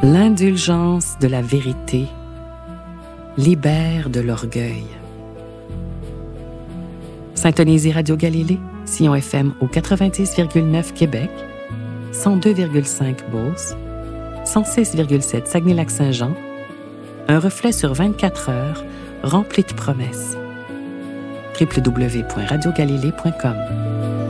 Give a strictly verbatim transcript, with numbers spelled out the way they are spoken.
L'indulgence de la vérité libère de l'orgueil. Syntonisez Radio Galilée, Sion F M au quatre-vingt-dix virgule neuf Québec, cent deux virgule cinq Beauce, cent six virgule sept Saguenay-Lac-Saint-Jean, un reflet sur vingt-quatre heures rempli de promesses. w w w point radio galilée point com